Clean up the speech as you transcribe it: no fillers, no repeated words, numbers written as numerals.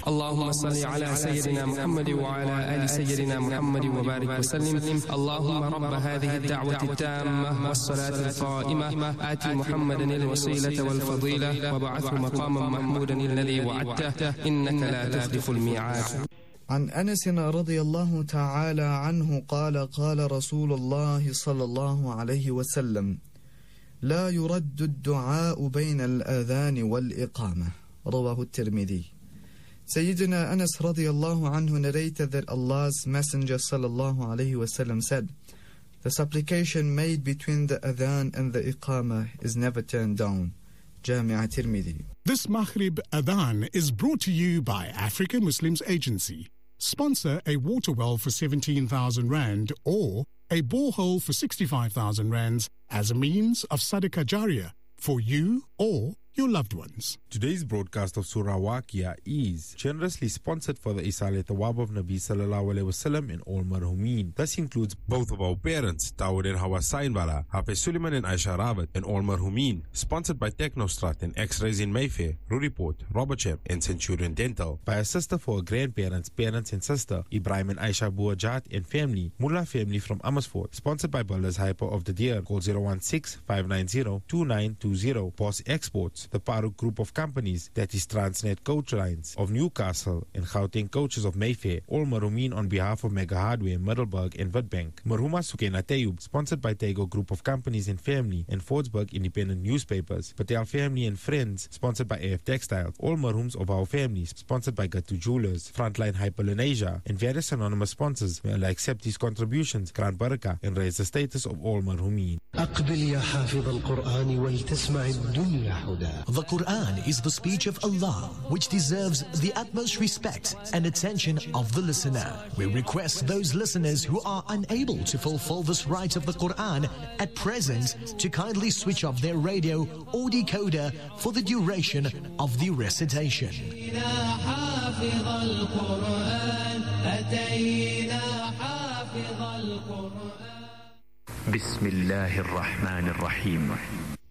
اللهم صل على سيدنا محمد وعلى آل سيدنا محمد وبارك وسلم. اللهم رب هذه الدعوة التامة والصلاة القائمة آت محمدا الوسيلة والفضيلة وابعثه مقاما محمودا الذي وعدته إنك لا تخلف الميعاد. عن أنس رضي الله تعالى عنه قال قال رسول الله صلى الله عليه وسلم: لا يرد الدعاء بين الآذان والإقامة. رواه الترمذي. Sayyidina Anas radiallahu anhu narrated that Allah's Messenger sallallahu alayhi wasallam said, the supplication made between the adhan and the iqamah is never turned down. Jami' Tirmidhi. This Maghrib Adhan is brought to you by Africa Muslims Agency. Sponsor a water well for 17,000 rand or a borehole for 65,000 rands as a means of sadaqah jariyah for you or your loved ones. Today's broadcast of Surah Waqia is generously sponsored for the Isal Thawab of Nabi Sallallahu Alaihi Wasallam in all marhumin. This includes both of our parents, Tawad and Hawa Sainbala, Hafiz Suleiman and Aisha Rawat, and all marhumin. Sponsored by Technostrat and X-Rays in Mayfair, Ruriport, Robertshire and Centurion Dental. By a sister for her grandparents, parents and sister, Ibrahim and Aisha Buajat and family, Mullah family from Amersfoort. Sponsored by Builders Hyper of the Deer. Call 016-590-2920. Boss Exports. The Paruk Group of Companies, that is Transnet Coach Lines of Newcastle and Gauteng Coaches of Mayfair, all marhumin on behalf of Mega Hardware, Middelburg and Witbank. Marhuma Sukena Tayub, sponsored by Tego Group of Companies and Family and Fordsburg Independent Newspapers. Patel Family and Friends, sponsored by AF Textiles. All marhums of our families, sponsored by Gatu Jewelers, Frontline Hyperlenasia, and various anonymous sponsors. May Allah accept these contributions, grant barakah, and raise the status of all marhumin. The Quran is the speech of Allah, which deserves the utmost respect and attention of the listener. We request those listeners who are unable to fulfill this right of the Quran at present to kindly switch off their radio or decoder for the duration of the recitation. Bismillahir Rahmanir Rahim.